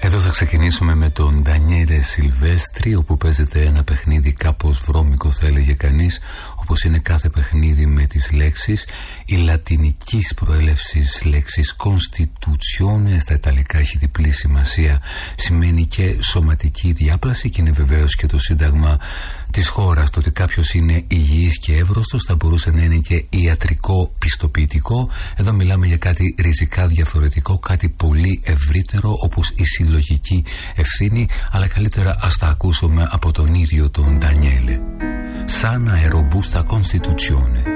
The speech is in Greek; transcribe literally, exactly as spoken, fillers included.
Εδώ θα ξεκινήσουμε με τον Ντανιέλε Σιλβέστρη, όπου παίζεται ένα παιχνίδι κάπως βρώμικο, θα έλεγε κανείς, όπως είναι κάθε παιχνίδι με τις λέξεις. Η λατινικής προέλευσης λέξης Constituzione στα ιταλικά έχει διπλή σημασία, σημαίνει και σωματική διάπλαση, και είναι βεβαίως και το σύνταγμα της χώρας. Το ότι κάποιος είναι υγιής και εύρωστος θα μπορούσε να είναι και ιατρικό πιστοποιητικό. Εδώ μιλάμε για κάτι ριζικά διαφορετικό, κάτι πολύ ευρύτερο, όπως η συλλογική ευθύνη, αλλά καλύτερα ας τα ακούσουμε από τον ίδιο τον Ντανιέλε. Sana e robusta Costituzione.